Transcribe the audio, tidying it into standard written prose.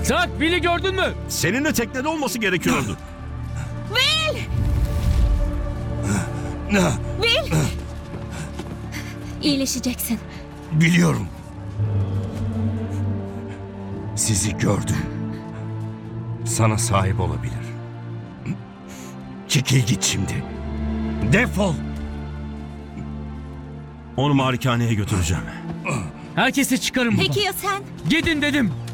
Zack, Bill'i gördün mü? Seninle teknede olması gerekiyordu. Will! İyileşeceksin. Biliyorum. Sizi gördüm. Sana sahip olabilir. Çekil git şimdi. Defol. Onu malikaneye götüreceğim. Herkesi çıkarın buradan. Peki ya sen? Gidin dedim.